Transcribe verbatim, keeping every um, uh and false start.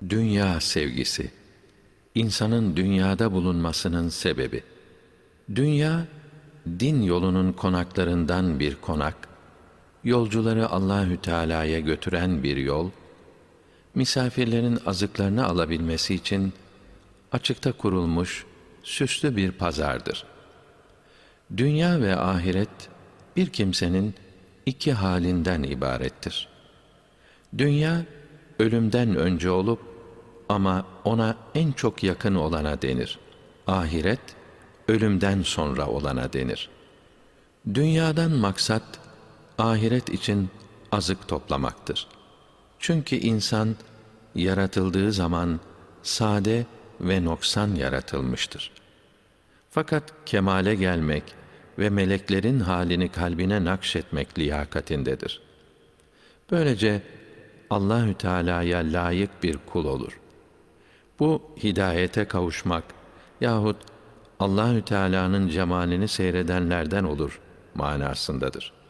Dünya sevgisi, insanın dünyada bulunmasının sebebi. Dünya, din yolunun konaklarından bir konak, yolcuları Allahü Teala'ya götüren bir yol, misafirlerin azıklarını alabilmesi için açıkta kurulmuş süslü bir pazardır. Dünya ve ahiret bir kimsenin iki halinden ibarettir. Dünya ölümden önce olup ama ona en çok yakın olana denir. Ahiret ölümden sonra olana denir. Dünyadan maksat ahiret için azık toplamaktır. Çünkü insan yaratıldığı zaman sade ve noksan yaratılmıştır. Fakat kemale gelmek ve meleklerin halini kalbine nakşetmek liyakatindedir. Böylece Allahü Teala'ya layık bir kul olur. Bu hidayete kavuşmak yahut Allahü Teala'nın cemalini seyredenlerden olur manasındadır.